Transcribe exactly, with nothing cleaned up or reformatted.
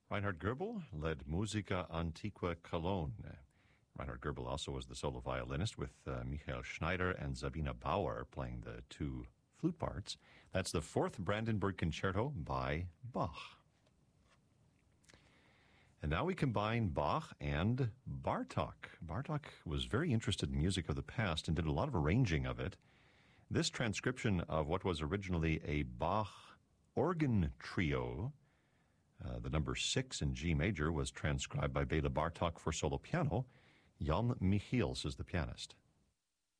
Reinhard Goebel led Musica Antiqua Cologne. Reinhard Goebel also was the solo violinist with uh, Michael Schneider and Sabina Bauer playing the two flute parts. That's the fourth Brandenburg Concerto by Bach. And now we combine Bach and Bartók. Bartók was very interested in music of the past and did a lot of arranging of it. This transcription of what was originally a Bach organ trio, uh, the number six in G major, was transcribed by Bela Bartók for solo piano. Jan Michiels is the pianist.